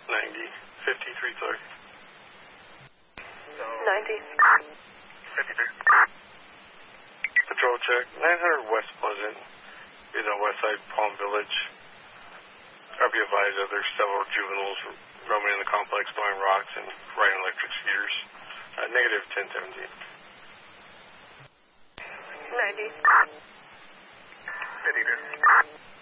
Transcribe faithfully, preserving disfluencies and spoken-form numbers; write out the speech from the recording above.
ninety, fifty-three, sorry. ninety. fifty-three. Patrol check, nine hundred West Pleasant, you know, west side Palm Village. I'll be advised that there's several juveniles roaming in the complex, throwing rocks and riding electric scooters. Uh, negative ten seventeen. ninety. fifty-two.